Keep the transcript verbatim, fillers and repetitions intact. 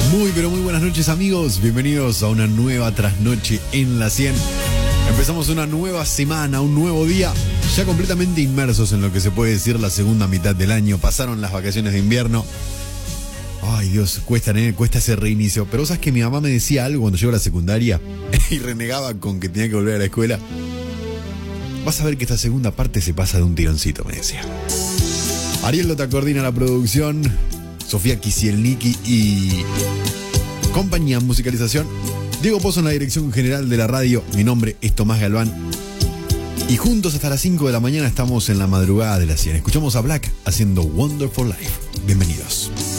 Muy pero muy buenas noches, amigos, bienvenidos a una nueva trasnoche en la cien. Empezamos una nueva semana, un nuevo día, ya completamente inmersos en lo que se puede decir la segunda mitad del año. Pasaron las vacaciones de invierno. Ay, Dios, cuesta, ¿eh? Cuesta ese reinicio. Pero ¿sabes que mi mamá me decía algo cuando llegó a la secundaria y renegaba con que tenía que volver a la escuela? Vas a ver que esta segunda parte se pasa de un tironcito, me decía. Ariel Lota coordina la producción, Sofía Kisielniki y compañía en musicalización, Diego Pozo en la dirección general de la radio. Mi nombre es Tomás Galván y juntos hasta las cinco de la mañana estamos en la madrugada de la cien. Escuchamos a Black haciendo Wonderful Life. Bienvenidos.